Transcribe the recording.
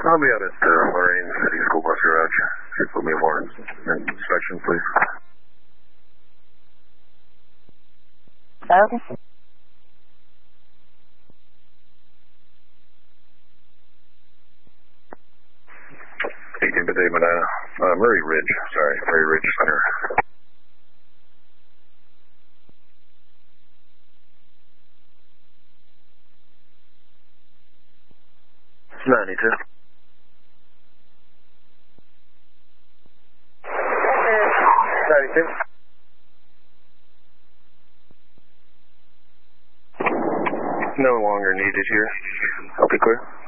I'll be out at Lorraine City School Bus Garage. Could put me more inspection, please. Okay. 18th day, Medina. Murray Ridge. Sorry, Murray Ridge Center. It's 92. No longer needed here. I'll be clear.